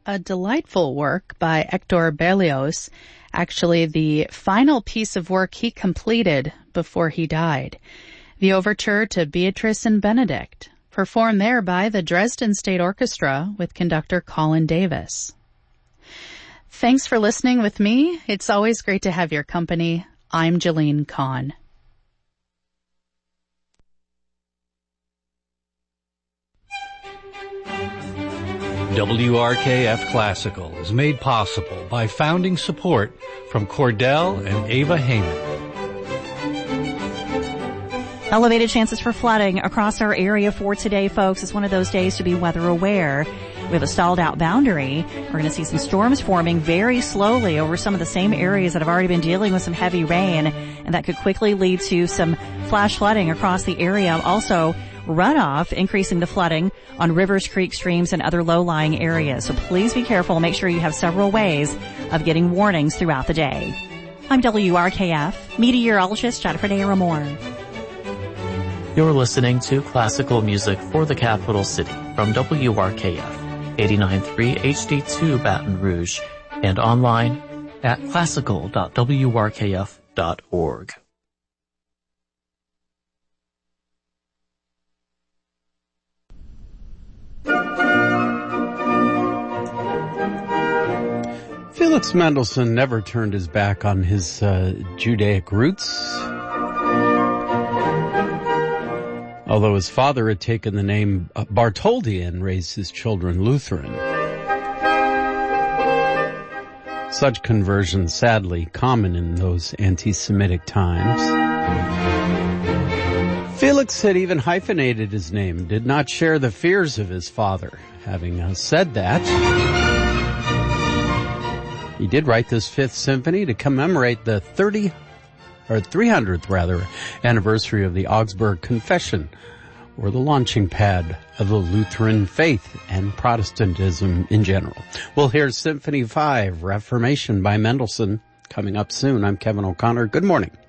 a delightful work by Hector Berlioz, actually the final piece of work he completed before he died. The overture to Beatrice and Benedict, performed there by the Dresden State Orchestra with conductor Colin Davis. Thanks for listening with me. It's always great to have your company. I'm Jalene Kahn. WRKF Classical is made possible by founding support from Cordell and Ava Heyman. Elevated chances for flooding across our area for today, folks. It's one of those days to be weather aware. We have a stalled out boundary. We're going to see some storms forming very slowly over some of the same areas that have already been dealing with some heavy rain, and that could quickly lead to some flash flooding across the area. Also, runoff increasing the flooding on rivers, creeks, streams, and other low-lying areas. So please be careful. Make sure you have several ways of getting warnings throughout the day. I'm WRKF meteorologist Jennifer Naramore. You're listening to classical music for the capital city from WRKF 89.3 HD2 Baton Rouge and online at classical.wrkf.org. Felix Mendelssohn never turned his back on his Judaic roots. Although his father had taken the name Bartholdi and raised his children Lutheran. Such conversions, sadly, common in those anti-Semitic times. Felix had even hyphenated his name, did not share the fears of his father. Having said that, he did write this Fifth Symphony to commemorate the 300th anniversary of the Augsburg Confession, or the launching pad of the Lutheran faith and Protestantism in general. We'll hear Symphony 5, Reformation by Mendelssohn, coming up soon. I'm Kevin O'Connor. Good morning.